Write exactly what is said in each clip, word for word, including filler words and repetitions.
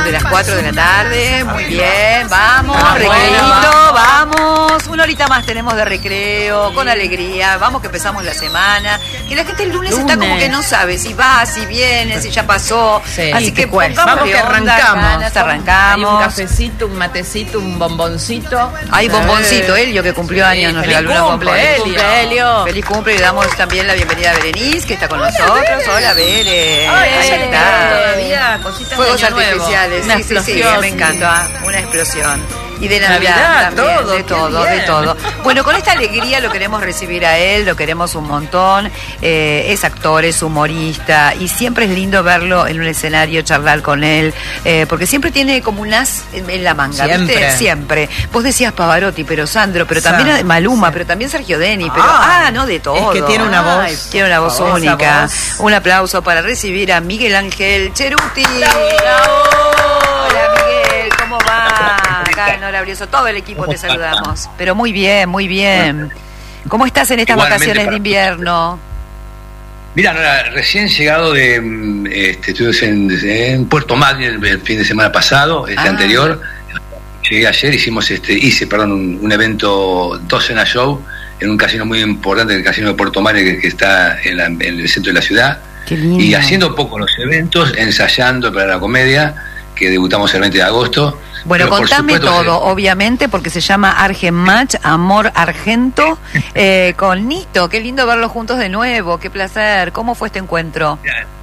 de las cuatro de la tarde. Muy bien, vamos, Ah, recreito, bueno, vamos. Una horita más tenemos de recreo, con alegría. Vamos que empezamos la semana. Que la gente el lunes, Lunes. está como que no sabe si va, si viene, si ya pasó. Sí. Así Y que te cuesta. pongamos Vamos que onda, arrancamos. ganas, arrancamos. Hay un cafecito, un matecito, un bomboncito. Hay bomboncito, Elio, que cumplió Sí, años, nos feliz regaló una cumple, bomba. Feliz Elio. cumple, Elio. Feliz cumple y le damos también la bienvenida a Berenice, que está con nosotros. Hola, Bere. Ay, Ahí ella le está. quedó todavía cositas Fuegos de Año Nuevo. artificiales, Una sí, sí, sí, explosión. me encanta, una explosión. Y de Navidad, Navidad, también, todo, de qué todo, de bien. todo. Bueno, con esta alegría lo queremos recibir a él, lo queremos un montón. Eh, es actor, es humorista y siempre es lindo verlo en un escenario, charlar con él, eh, porque siempre tiene como un as en, en la manga, Siempre. ¿viste? Siempre. Vos decías Pavarotti, pero Sandro, pero Sa- también Maluma, sí. pero también Sergio Deni, pero Ah, ah, no de todo. es que tiene una voz. Ay, tiene una voz Esa única. voz. Un aplauso para recibir a Miguel Ángel Cheruti. Hola Miguel, ¿cómo va? Acá en Hora Brioso, todo el equipo te saludamos. Pero muy bien, muy bien. ¿Cómo estás en estas Igualmente vacaciones de para- invierno? Mira, Nora, recién llegado de, mm, este, estuve en, en Puerto Madryn el, el fin de semana pasado, este Ah. anterior. Llegué ayer, hicimos este, hice, perdón, un, un evento, dos cena show, en un casino muy importante, el casino de Puerto Madryn, que, que está en, la- en el centro de la ciudad. Qué lindo. Y haciendo poco los eventos, ensayando para la comedia, que debutamos el veinte de agosto. Bueno, Pero, por contame supuesto, todo, obviamente, porque se llama Argen Match, Amor Argento, eh, con Nito. Qué lindo verlos juntos de nuevo, qué placer. ¿Cómo fue este encuentro?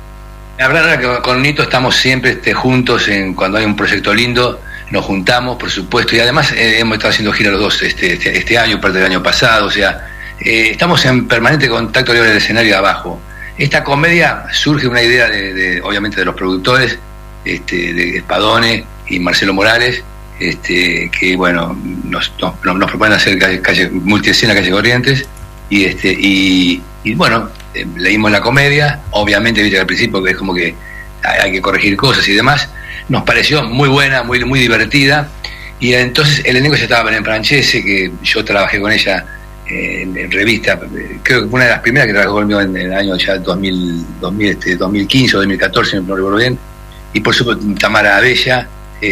La verdad es que con Nito estamos siempre este, juntos en cuando hay un proyecto lindo, nos juntamos, por supuesto, y además eh, hemos estado haciendo gira los dos este, este, este año, parte del año pasado, o sea, eh, estamos en permanente contacto libre del escenario de abajo. Esta comedia surge una idea de, de, obviamente, de los productores, este, de Spadone y Marcelo Morales, este, que bueno, nos, nos, nos proponen hacer calle, calle multiescena, calle Corrientes, y este, y, y bueno, eh, leímos la comedia, obviamente viste que al principio que es como que hay, hay que corregir cosas y demás, nos pareció muy buena, muy, muy divertida, y entonces el elenco ya estaba Belén Francese, que yo trabajé con ella eh, en, en revista, eh, creo que fue una de las primeras que trabajó conmigo en, en el año ya dos mil, dos mil, este, dos mil quince o dos mil catorce, no recuerdo bien, y por supuesto Tamara Bella,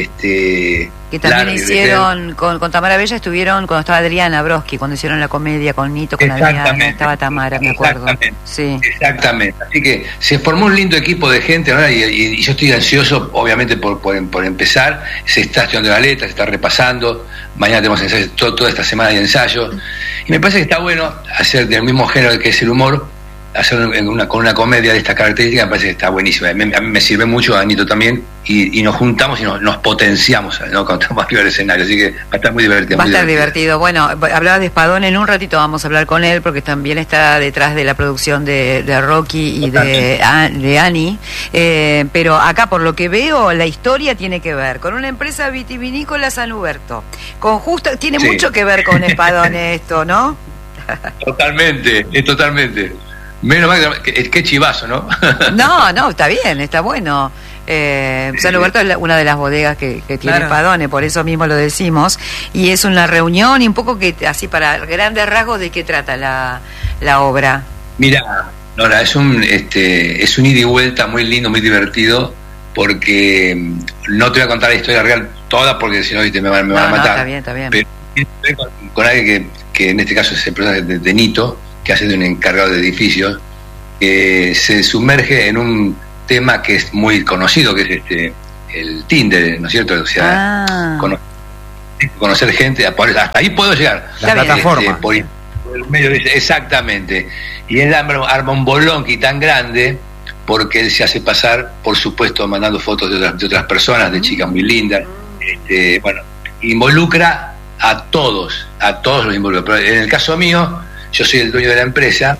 este Que también Larry, hicieron, con, con Tamara Bella estuvieron cuando estaba Adriana Broski, cuando hicieron la comedia con Nito, con Adriana, Exactamente. estaba Tamara, me acuerdo. Exactamente. Sí. Exactamente, así que se formó un lindo equipo de gente, ¿no? y, y, y yo estoy ansioso, obviamente, por, por, por empezar. Se está estudiando la letra, se está repasando, mañana tenemos ensayos, todo, toda esta semana hay ensayos, y me parece que está bueno hacer del mismo género que es el humor, hacer una, con una comedia de estas características, me parece que está buenísima. A mí, a mí me sirve mucho, a Anito también, y, y nos juntamos y nos, nos potenciamos, ¿no? Cuando estamos arriba del escenario, así que va a estar muy divertido. Va a muy estar divertido. Bueno, hablabas de Spadone, en un ratito vamos a hablar con él, porque también está detrás de la producción de, de Rocky y de, de Annie. Eh, pero acá, por lo que veo, la historia tiene que ver con una empresa vitivinícola San Huberto. Con justo, tiene Sí. mucho que ver con Spadone esto, ¿no? Totalmente, es totalmente. Menos mal que, que, que chivazo, ¿no? No, no, está bien, está bueno. Eh, San Huberto es la- una de las bodegas que, que tiene Claro. Spadone, por eso mismo lo decimos. Y es una reunión y un poco que, así para grandes rasgos, ¿de qué trata la, la obra? Mira, Nora, es un, este, es un ida y vuelta muy lindo, muy divertido, porque mm, no te voy a contar la historia real toda, porque si no, viste, me van, me van No, a no, matar. está bien, está bien. Pero estoy con, con alguien que, que en este caso es el personaje de, de Nito, que hace de un encargado de edificios, que se sumerge en un tema que es muy conocido, que es este el Tinder, ¿no es cierto? O sea, Ah. cono- conocer gente, hasta ahí puedo llegar. Está bien. plataforma. por, por el medio de- exactamente. Y él arma, arma un bolonqui tan grande porque él se hace pasar, por supuesto, mandando fotos de otras, de otras personas, de chicas muy lindas. Este, bueno, involucra a todos, a todos los involucra. Pero en el caso mío, yo soy el dueño de la empresa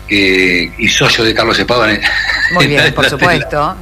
eh, y socio de Carlos Spadone. Muy bien, por supuesto.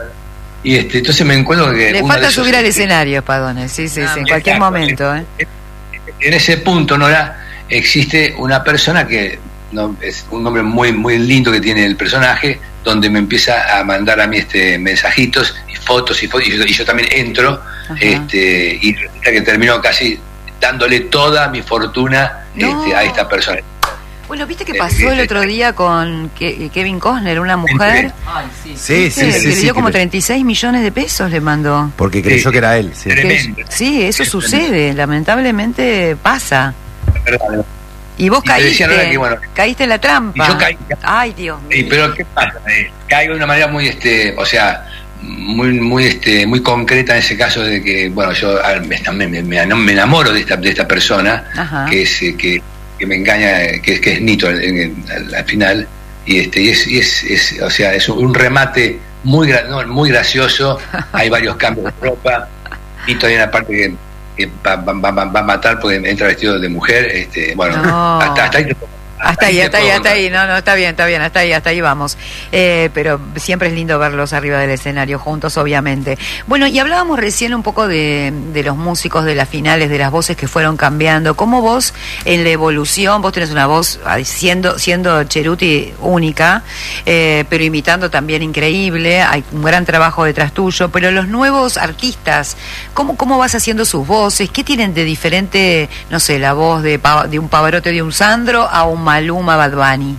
Y este, entonces me encuentro que... Le uno falta de esos- subir al escenario, Spadone, sí, sí, Ah, sí, en cualquier exacto, momento. ¿eh? En ese punto, Nora, existe una persona que no, es un nombre muy muy lindo que tiene el personaje, donde me empieza a mandar a mí este mensajitos y fotos y fotos, y yo, y yo también entro, Ajá. este y resulta que termino casi dándole toda mi fortuna No. este, a esta persona. Bueno, ¿viste qué pasó el otro día con Ke- Kevin Costner, una mujer? Ay, sí. Sí, sí, ¿Viste? sí. Que le sí, dio como que- treinta y seis millones de pesos, le mandó. Porque creyó Sí. que era él. Sí. Que- Tremendo. sí, eso sucede, lamentablemente pasa. Verdad. Y vos Y te decía, caíste, Lola, que, bueno, caíste en la trampa. y yo caí. Ay, Dios mío. Sí, pero ¿qué pasa? Eh, caigo de una manera muy, este, o sea, muy, muy, este, muy concreta en ese caso de que, bueno, yo ah, me, me, me, me enamoro de esta, de esta persona Ajá. que es, eh, que, que me engaña, eh, que es, que es Nito en- en- al, al final y este, y es, y es, es, o sea, es un remate muy, gra- no, muy gracioso. Hay varios cambios de ropa. Nito hay una parte que, que va, va, va, va a matar porque entra vestido de mujer. Este, bueno, No. hasta, hasta ahí. te- Hasta ahí, te hasta ahí, puedo hasta ahí. contar. No, no, está bien, está bien, hasta ahí, hasta ahí vamos. Eh, pero siempre es lindo verlos arriba del escenario juntos, obviamente. Bueno, y hablábamos recién un poco de, de los músicos, de las finales, de las voces que fueron cambiando. ¿Cómo vos, en la evolución, vos tenés una voz ay, siendo, siendo Cheruti única, eh, pero imitando también increíble, hay un gran trabajo detrás tuyo, pero los nuevos artistas, ¿cómo, cómo vas haciendo sus voces? ¿Qué tienen de diferente, no sé, la voz de, Pa- de un Pavarotti, de un Sandro, a un Maluma, Bad Bunny?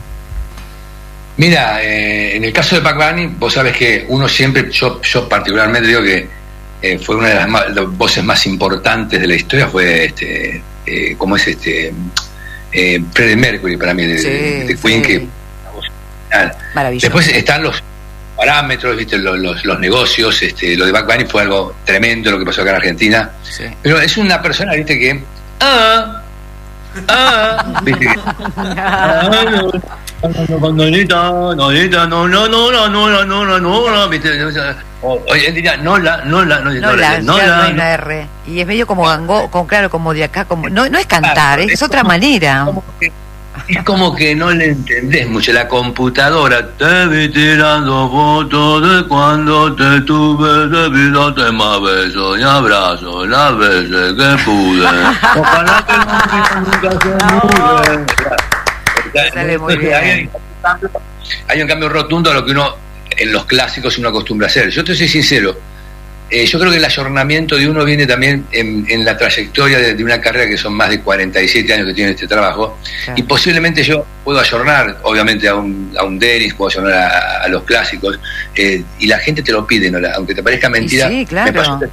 Mira, eh, en el caso de Bad Bunny, vos sabés que uno siempre, yo, yo particularmente digo que eh, fue una de las, más, las voces más importantes de la historia, fue este, eh, como es este, eh, Freddie Mercury para mí, de, Sí, de, de Queen, sí. que la voz original. Maravilloso. Después están los parámetros, viste, los, los, los negocios, este, lo de Bad Bunny fue algo tremendo lo que pasó acá en Argentina, Sí. pero es una persona, viste, que ah, ah, viste, que, ah, no. Nonita, nonita, no, no, no, no, no, no, no, no, no, no, viste, oye, él diría, no la, no la, no, No, la, no ya no la, hay una R. Y es medio como gango, con, claro, como de acá, como no, no es cantar, es, es otra manera. como que- es como que no le entendés mucho. La computadora te vi tirando fotos de cuando te tuve, de vida te más besos y abrazos las veces que pude. Ojalá que no nunca se mude. Sale muy bien. Hay, un cambio, hay un cambio rotundo a lo que uno en los clásicos uno acostumbra a hacer. Yo te soy sincero, eh, yo creo que el ayornamiento de uno viene también en, en la trayectoria de, de una carrera que son más de cuarenta y siete años que tiene este trabajo, Claro. y posiblemente yo puedo ayornar, obviamente, a un, a un Dennis, puedo ayornar a, a los clásicos, eh, y la gente te lo pide, ¿no? La- aunque te parezca mentira, sí, claro. me pasó que,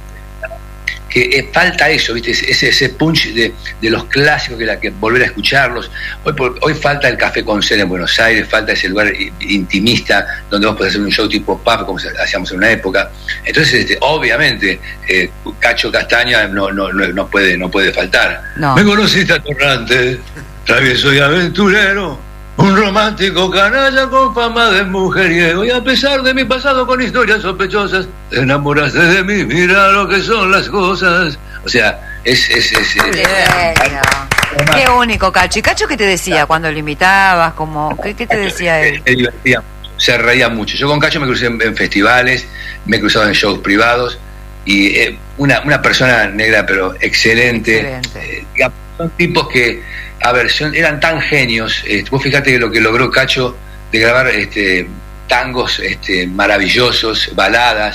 que eh, falta eso, ¿viste? Ese, ese punch de, de los clásicos, que la que volver a escucharlos. Hoy, por- hoy falta el Café con Cena en Buenos Aires, falta ese lugar i- intimista donde vos podés hacer un show tipo pub, como se- hacíamos en una época. Entonces, este, obviamente, eh, Cacho Castaña no, no, no, no puede, no puede faltar. No. Me conociste atorrante, travieso y aventurero, un romántico canalla con fama de mujeriego, y a pesar de mi pasado con historias sospechosas, te enamoraste de mí, mira lo que son las cosas. O sea, es... es, es, es- Genio. Qué único, Cacho. ¿Y Cacho qué te decía cuando lo imitabas? Como, ¿qué, ¿Qué te decía él? Se divertía mucho, se reía mucho. Yo con Cacho me crucé en, en festivales, me he cruzado en shows privados, y eh, una, una persona negra pero excelente. Excelente. Eh, digamos, son tipos que, a ver, son- eran tan genios. Eh, vos fíjate que lo que logró Cacho de grabar este, tangos este, maravillosos, baladas,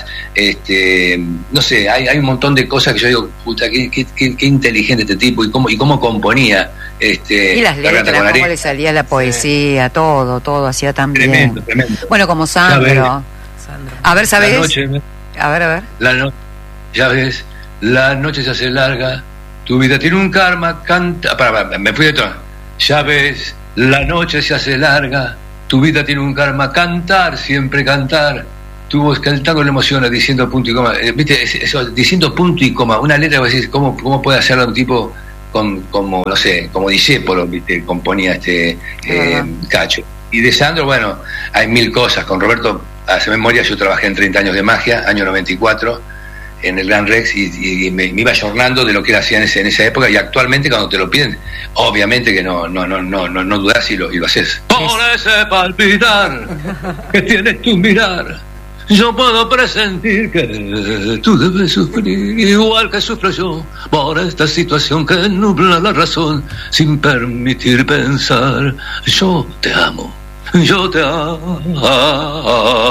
este, no sé, hay, hay un montón de cosas que yo digo, puta, qué, qué, qué, qué inteligente este tipo, y cómo, y cómo componía. Este, Y las Garganta letras, con cómo Arena. le salía la poesía, todo, todo hacía tan bien. Tremendo, tremendo. Bueno, como Sandro. Sandro. A ver, La ¿sabes? noche, A ver, a ver. la no- ya ves, la noche se hace larga, tu vida tiene un karma, canta, para, para, me fui de tono. Ya ves, la noche se hace larga, tu vida tiene un karma, cantar, siempre cantar. Tu voz que el tango le emociona diciendo punto y coma. Eh, ¿Viste? Es- Eso, diciendo punto y coma, una letra que vos decís, ¿cómo, cómo puede hacerlo un tipo con, como, no sé, como Discépolo, ¿viste? Componía este eh, Cacho. Y de Sandro, bueno, hay mil cosas. Con Roberto, hace memoria, yo trabajé en treinta años de magia, año noventa y cuatro, en el Gran Rex, y, y me, me iba ayornando de lo que él hacía en, ese, en esa época, y actualmente cuando te lo piden, obviamente que no no no no no, no dudás y lo, y lo haces. Por ese palpitar que tienes tu mirar, yo puedo presentir que tú debes sufrir igual que sufro yo por esta situación que nubla la razón sin permitir pensar. Yo te amo, yo te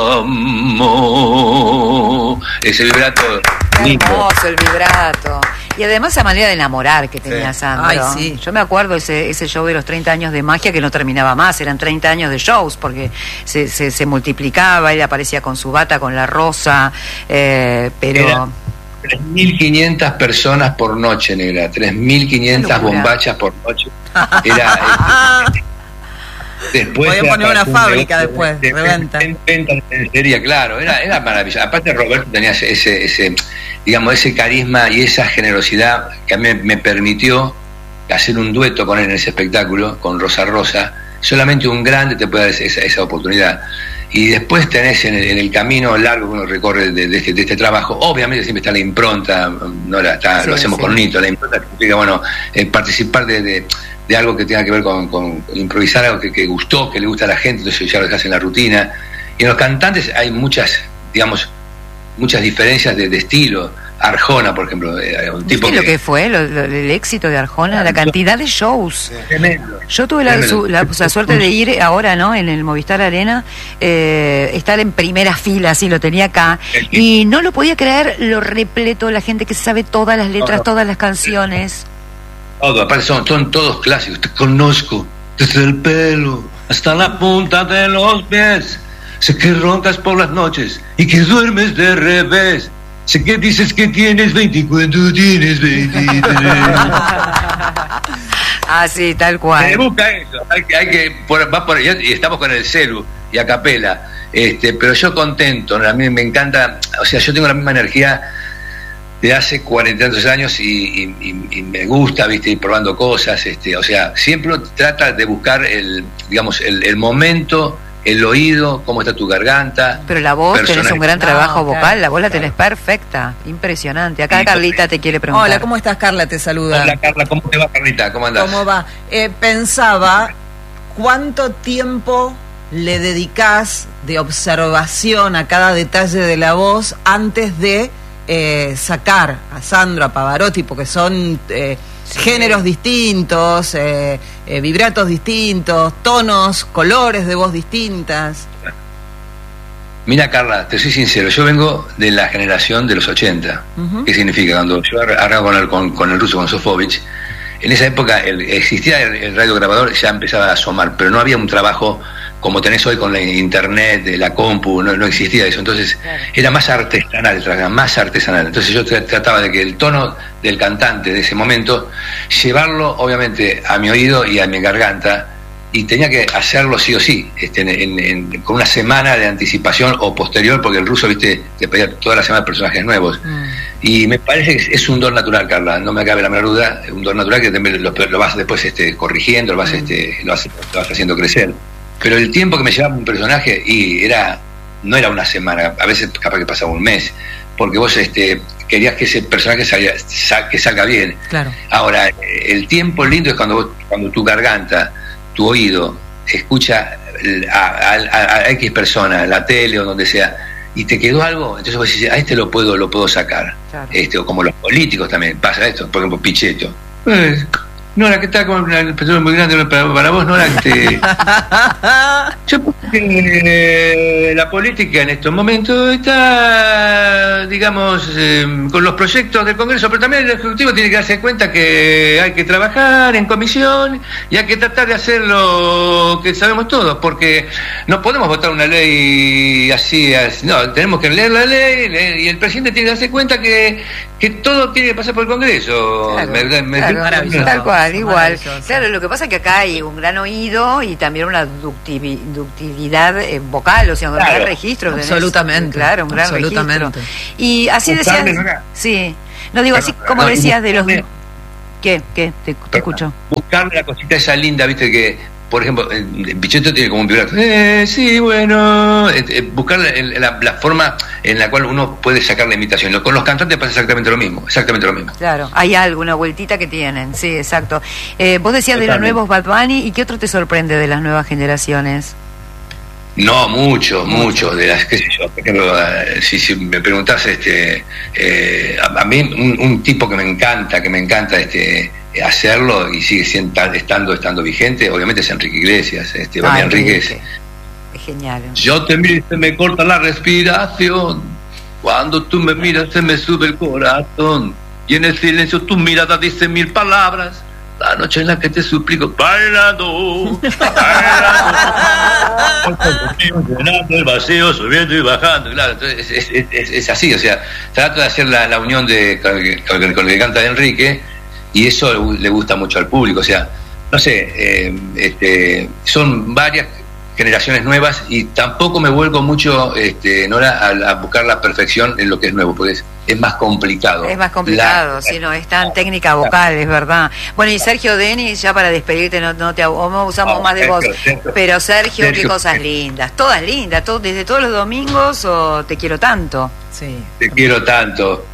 amo. Ese vibrato Qué lindo. hermoso el vibrato. Y además esa manera de enamorar que tenía Sí. Sandro. Ay, sí. Yo me acuerdo ese ese show de los treinta años de magia que no terminaba más, eran treinta años de shows porque se, se, se multiplicaba, él aparecía con su bata, con la rosa, eh, pero... Era tres mil quinientas personas por noche, negra, tres mil quinientas Locura. bombachas por noche. Era... eh, Después Podían era poner para una un fábrica negocio después, de reventa. en- venta de lencería, claro, era, era maravilloso. Aparte Roberto tenía ese, ese, ese, digamos, ese carisma y esa generosidad que a mí me permitió hacer un dueto con él en ese espectáculo, con Rosa Rosa. Solamente un grande te puede dar esa, esa oportunidad. Y después tenés en el, en el camino largo que uno recorre de, de, este, de este trabajo, obviamente siempre está la impronta, no la, está, Sí, lo hacemos sí. con Nito, la impronta significa, bueno, eh, participar de, de, de algo que tenga que ver con, con improvisar algo que, que gustó, que le gusta a la gente, entonces ya lo dejas en la rutina. Y en los cantantes hay muchas, digamos, muchas diferencias de, de estilo. Arjona, por ejemplo, eh, un tipo ¿Viste lo que... que fue lo- lo- el éxito de Arjona? La cantidad de shows. Tremendo. Yo tuve la, Tremendo. su- la, la suerte de ir ahora, ¿no? En el Movistar Arena, eh, estar en primera fila, así lo tenía acá, y no lo podía creer lo repleto, la gente que sabe todas las letras, todas las canciones. Todo, aparte son, son todos clásicos. Te conozco desde el pelo hasta la punta de los pies. Sé que roncas por las noches y que duermes de revés. Sé que dices que tienes veinte cuando tienes veintitrés. Ah, sí, tal Se cual. busca eso. Hay que, hay que por, va por, y estamos con el celu y a capela. Este, pero yo contento, a mí me encanta. O sea, yo tengo la misma energía de hace cuarenta y tantos años y, y, y, y me gusta, viste, ir probando cosas, este, o sea, siempre uno trata de buscar el, digamos, el, el momento, el oído, cómo está tu garganta. Pero la voz, tenés personal. un gran No, trabajo claro, vocal, la voz la tenés claro. perfecta, impresionante. Acá Sí, Carlita te quiere preguntar. Hola, ¿cómo estás, Carla? Te saluda. Hola Carla, ¿cómo te va, Carlita? ¿Cómo andás? ¿Cómo va? Eh, pensaba, ¿cuánto tiempo le dedicás de observación a cada detalle de la voz antes de eh, sacar a Sandro, a Pavarotti, porque son eh, Sí. géneros distintos, eh, eh, vibratos distintos, tonos, colores de voz distintas? Mira Carla, te soy sincero, yo vengo de la generación de los ochenta. Ujú. ¿Qué significa? Cuando yo arranco con el, con, con el ruso, con Sofovich, en esa época el, existía el, el radiograbador, ya empezaba a asomar, pero no había un trabajo como tenés hoy con la internet, de la compu, no, no existía eso. Entonces Claro. era más artesanal el trabajo, más artesanal. Entonces yo tra- trataba de que el tono del cantante de ese momento, llevarlo obviamente a mi oído y a mi garganta, y tenía que hacerlo sí o sí, este, en, en- en- con una semana de anticipación o posterior, porque el ruso, viste, te pedía toda la semana personajes nuevos. Mm. Y me parece que es, es un don natural, Carla, no me cabe la menor duda, es un don natural que también lo, lo vas después este, corrigiendo, lo vas, este, lo, vas, lo vas haciendo crecer. Pero el tiempo que me llevaba un personaje, y era no era una semana, a veces capaz que pasaba un mes, porque vos este, querías que ese personaje salga, sal, que salga bien. Claro. Ahora, el tiempo lindo es cuando, vos, cuando tu garganta, tu oído, escucha a, a, a, a X persona, la tele o donde sea, y te quedó algo, entonces vos decís, a este lo puedo, lo puedo sacar. Claro. Este, o como los políticos también, pasa esto, por ejemplo, Pichetto. Eh, Nora, ¿qué tal con el petróleo muy grande para, para vos, Nora? Que te... Yo creo que eh, la política en estos momentos está, digamos, eh, con los proyectos del Congreso, pero también el Ejecutivo tiene que darse cuenta que hay que trabajar en comisión y hay que tratar de hacer lo que sabemos todos, porque no podemos votar una ley así, así no, tenemos que leer la ley, leer, y el presidente tiene que darse cuenta que, que todo tiene que pasar por el Congreso. Claro, Me- me- claro, maravilloso. tal cual, igual. Maravilloso. Claro, lo que pasa es que acá hay un gran oído y también una ductivi- ductilidad eh, vocal, o sea, un Claro. gran registro. tenés. Absolutamente. Claro, un gran Absolutamente. registro. Y así Buscarle, decías... ¿no era? Sí, no digo así Perdón, como no, decías de los... buscarle- ¿Qué? ¿Qué? Te, te escucho. Buscarle la cosita esa linda, viste, que, por ejemplo, el Pichetto tiene como un vibrato. Eh, sí, bueno. Eh, eh, buscar la, la- la forma en la cual uno puede sacar la imitación. Lo- Con los cantantes pasa exactamente lo mismo. Exactamente lo mismo. Claro, hay algo, una vueltita que tienen, sí, exacto. Eh, vos decías de los Totalmente. nuevos Bad Bunny, ¿y qué otro te sorprende de las nuevas generaciones? No, mucho, mucho. De las, qué sé yo, por ejemplo, eh, si, si me preguntás, este, eh, a, a mí un, un tipo que me encanta, que me encanta este hacerlo y sigue siendo, estando, estando vigente, obviamente es Enrique Iglesias. Este, Bami Ay, Enríquez. qué- Es genial. Yo te miro y se me corta la respiración. Cuando tú me miras se me sube el corazón. y en el silencio tu mirada dice mil palabras. La noche en la que te suplico, bailando, bailando, el vacío, subiendo y bajando. Claro, entonces es, es, es, es así, o sea, trato de hacer la, la unión de, con, con, con lo que canta Enrique, y eso le gusta mucho al público, o sea, no sé, eh, este, son varias generaciones nuevas y tampoco me vuelvo mucho, este, Nora, a, a buscar la perfección en lo que es nuevo, porque es, es más complicado. Es más complicado, si no, es tan técnica vocal, es verdad. Bueno, y Sergio Denis, ya para despedirte, no, no te no usamos no, más de Sergio, vos, Sergio, pero Sergio, Sergio, qué cosas lindas, todas lindas, todo, desde todos los domingos, o Te quiero tanto. Sí. Te quiero tanto.